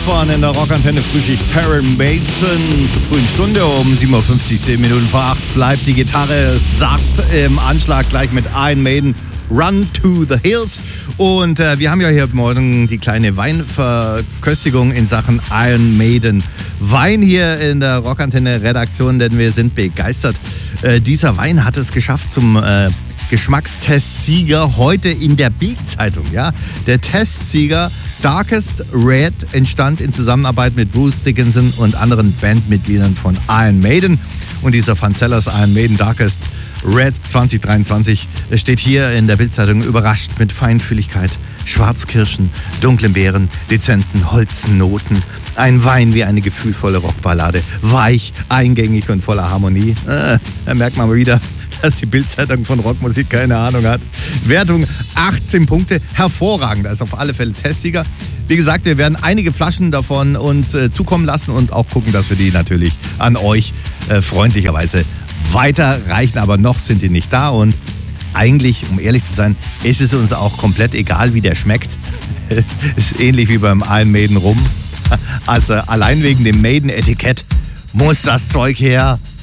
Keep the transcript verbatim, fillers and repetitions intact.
Nachbarn in der Rockantenne Frühschicht Perrin Mason zur frühen Stunde um sieben Uhr fünfzig, zehn Minuten vor acht bleibt die Gitarre, sagt im Anschlag gleich mit Iron Maiden Run to the Hills. Und äh, wir haben ja hier morgen die kleine Weinverköstigung in Sachen Iron Maiden Wein hier in der Rockantenne Redaktion, denn wir sind begeistert. Äh, dieser Wein hat es geschafft zum äh, Geschmackstestsieger heute in der Bild-Zeitung. Ja? Der Testsieger Darkest Red entstand in Zusammenarbeit mit Bruce Dickinson und anderen Bandmitgliedern von Iron Maiden. Und dieser Van Zellers Iron Maiden Darkest Red zwanzig dreiundzwanzig steht hier in der Bild-Zeitung überrascht mit Feinfühligkeit, Schwarzkirschen, dunklen Beeren, dezenten Holznoten. Ein Wein wie eine gefühlvolle Rockballade, weich, eingängig und voller Harmonie. Äh, da merkt man mal wieder, dass die Bild-Zeitung von Rockmusik keine Ahnung hat. Wertung achtzehn Punkte, hervorragend, das ist auf alle Fälle Testsieger. Wie gesagt, wir werden einige Flaschen davon uns äh, zukommen lassen und auch gucken, dass wir die natürlich an euch äh, freundlicherweise weiterreichen, aber noch sind die nicht da und eigentlich, um ehrlich zu sein, ist es uns auch komplett egal, wie der schmeckt. Ist ähnlich wie beim Iron Maiden Rum. Also allein wegen dem Maiden-Etikett muss das Zeug her.